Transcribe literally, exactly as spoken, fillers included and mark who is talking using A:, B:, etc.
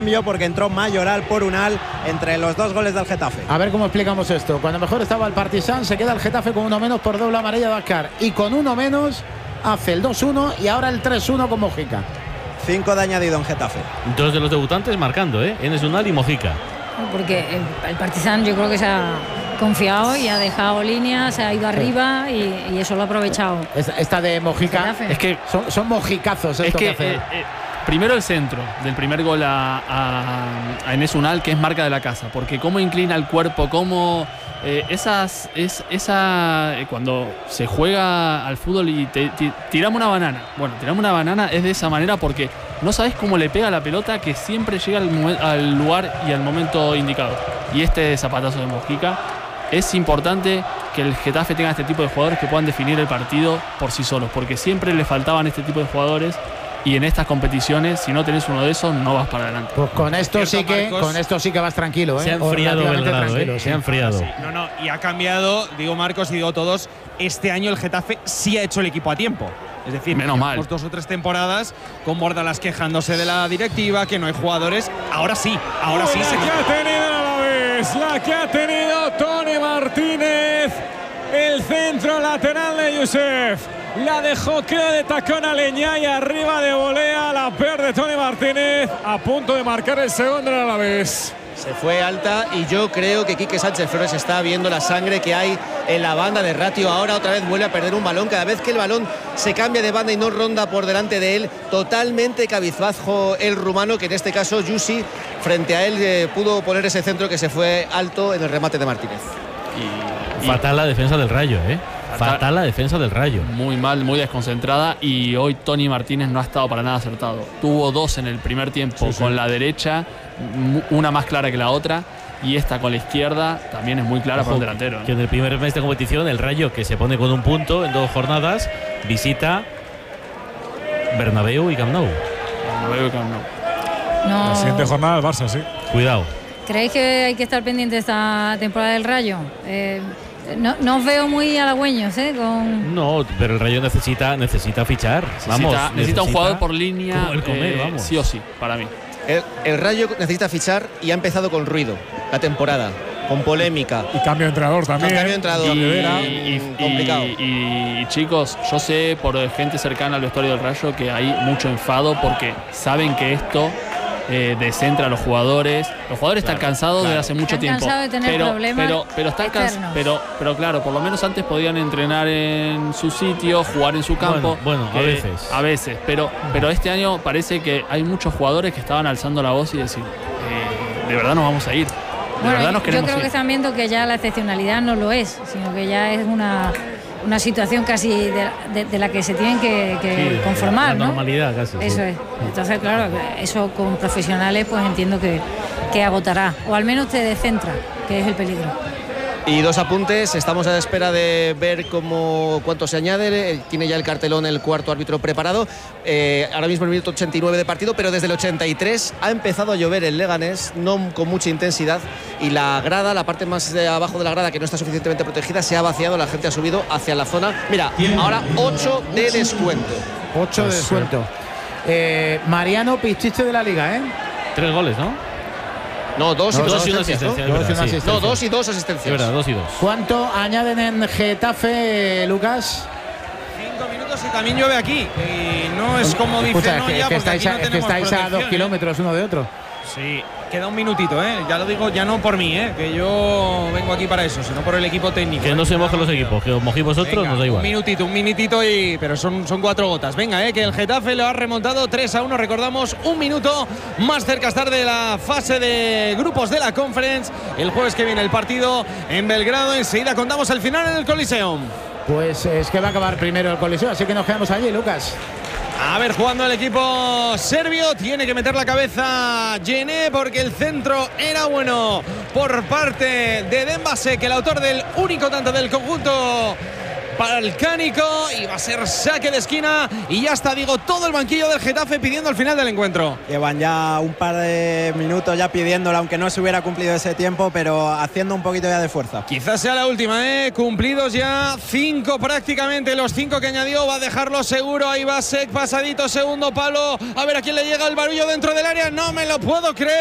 A: porque entró Mayoral por Unal entre los dos goles del Getafe.
B: A ver cómo explicamos esto. Cuando mejor estaba el Partizan, se queda el Getafe con uno menos por doble amarilla de Ascar. Y con uno menos hace el dos uno y ahora el tres uno con Mojica.
A: Cinco de añadido en Getafe.
C: Dos de los debutantes marcando, ¿eh? Enes Unal y Mojica.
D: Porque el, el Partizan yo creo que se ha confiado y ha dejado líneas, se ha ido arriba y, y eso lo ha aprovechado.
B: Esta, esta de Mojica,
D: Getafe.
C: Es que
B: son, son mojicazos esto
C: es que,
B: que hace.
C: eh, eh, primero el centro del primer gol a, a, a Enes Unal, que es marca de la casa, porque cómo inclina el cuerpo, cómo eh, esas es esa eh, cuando se juega al fútbol y te, te, tiramos una banana. Bueno, tiramos una banana es de esa manera porque no sabes cómo le pega la pelota, que siempre llega al, al lugar y al momento indicado. Y este zapatazo de Mojica. Es importante que el Getafe tenga este tipo de jugadores que puedan definir el partido por sí solos, porque siempre le faltaban este tipo de jugadores y en estas competiciones, si no tenés uno de esos, no vas para adelante.
B: Pues con esto sí que
E: Marcos,
B: con esto sí que vas tranquilo, ¿eh?
C: Se ha enfriado Belgrado, ¿eh? Se ha enfriado.
E: Sí, no, no, y ha cambiado, digo Marcos y digo todos, este año el Getafe sí ha hecho el equipo a tiempo. Es decir,
C: menos mal.
E: Dos o tres temporadas con Bordalas quejándose de la directiva, que no hay jugadores. Ahora sí, ahora sí. Se
F: que ha tenido a la vez, la que ha tenido Tony Martínez. El centro lateral de Youssef. La dejó, creo, de tacón a Leñá y arriba de volea la pierde Tony Martínez. A punto de marcar el segundo a la vez.
G: Se fue alta y yo creo que Quique Sánchez Flores está viendo la sangre que hay en la banda de Ratio. Ahora otra vez vuelve a perder un balón. Cada vez que el balón se cambia de banda y no ronda por delante de él, totalmente cabizbajo el rumano, que en este caso Yusi frente a él eh, pudo poner ese centro que se fue alto en el remate de Martínez.
C: Y, y fatal la defensa del Rayo, ¿eh? Fatal, fatal la defensa del Rayo. Muy mal, muy desconcentrada, y hoy Tony Martínez no ha estado para nada acertado. Tuvo dos en el primer tiempo sí, con sí. la derecha, una más clara que la otra, y esta con la izquierda también es muy clara. Ojo, por un delantero, ¿no? Que en el primer mes de competición el Rayo, que se pone con un punto en dos jornadas, visita Bernabéu y Camp Nou. Bernabéu y Camp Nou.
D: No.
F: La siguiente jornada el Barça, sí.
C: Cuidado.
D: ¿Creéis que hay que estar pendiente de esta temporada del Rayo? Eh, no, no os veo muy halagüeños, ¿eh? Con...
C: No, pero el Rayo necesita, necesita fichar. Necesita, vamos, necesita, necesita un jugador por línea. Como el comer, eh, vamos. Sí o sí, para mí.
G: El, el Rayo necesita fichar y ha empezado con ruido la temporada, con polémica.
F: Y cambio de entrenador también.
G: Cambio de entrenador.
C: Y, y, y, complicado. Y, y, y chicos, yo sé por gente cercana al vestuario del Rayo que hay mucho enfado porque saben que esto eh, descentra a los jugadores. Los jugadores claro, están cansados claro. de hace mucho
D: están
C: tiempo.
D: Cansados de tener
C: pero,
D: problemas
C: pero, pero están cansados. Pero, pero claro, por lo menos antes podían entrenar en su sitio, jugar en su campo. Bueno, bueno a veces. A veces. Pero, pero este año parece que hay muchos jugadores que estaban alzando la voz y decir, eh, de verdad nos vamos a ir. De
D: bueno,
C: verdad nos queremos
D: yo creo
C: ir.
D: que están viendo que ya la excepcionalidad no lo es, sino que ya es una, una situación casi de, de, de la que se tienen que, que sí, conformar,
C: la
D: ¿no?
C: normalidad casi.
D: Eso
C: sí.
D: es. Entonces, claro, eso con profesionales pues entiendo que, que agotará, o al menos te descentra, que es el peligro.
G: Y dos apuntes, estamos a la espera de ver cómo cuánto se añade, tiene ya el cartelón el cuarto árbitro preparado, eh, ahora mismo el minuto ochenta y nueve de partido, pero desde el ochenta y tres ha empezado a llover en Leganés, no con mucha intensidad, y la grada, la parte más de abajo de la grada que no está suficientemente protegida, se ha vaciado, la gente ha subido hacia la zona. Mira, ahora ocho de descuento.
B: ocho de descuento. Eh, Mariano Pichiche de la Liga, ¿eh?
C: Tres goles, ¿no?
G: No, dos,
C: no,
G: y,
C: dos
G: dos
C: y una asistencia.
G: ¿no?
C: Dos y una asistencia.
G: No, dos y dos asistencias.
C: Es verdad, dos y dos.
B: ¿Cuánto añaden en Getafe, Lucas?
E: Cinco minutos y también llueve aquí. Y no es como dice
B: Escucha,
E: no
B: que,
E: ya,
B: que
E: porque
B: estáis,
E: aquí
B: a,
E: no
B: es que
E: tenemos
B: estáis a dos
E: ¿eh?
B: kilómetros uno de otro.
E: Sí, queda un minutito, ¿eh? Ya lo digo, ya no por mí, ¿eh? Que yo vengo aquí para eso, sino por el equipo técnico.
C: Que no se mojen los equipos, que os mojéis vosotros,
E: Venga,
C: nos da igual.
E: Un minutito, un minutito, y pero son, son cuatro gotas. Venga, ¿eh? Que el Getafe lo ha remontado tres a uno, recordamos, un minuto más cerca estar de la fase de grupos de la Conference. El jueves que viene el partido en Belgrado. Enseguida contamos el final en el Coliseum.
B: Pues es que va a acabar primero el Coliseo, así que nos quedamos allí, Lucas.
E: A ver, jugando el equipo serbio, tiene que meter la cabeza Gené porque el centro era bueno por parte de Dembasek, el autor del único tanto del conjunto balcánico y va a ser saque de esquina. Y ya está, digo, todo el banquillo del Getafe pidiendo al final del encuentro.
A: Llevan ya un par de minutos ya pidiéndolo, aunque no se hubiera cumplido ese tiempo, pero haciendo un poquito ya de fuerza.
E: Quizás sea la última, ¿eh? Cumplidos ya cinco prácticamente, los cinco que añadió, va a dejarlo seguro. Ahí va Sek, pasadito, segundo palo. A ver a quién le llega el barullo dentro del área. No me lo puedo creer.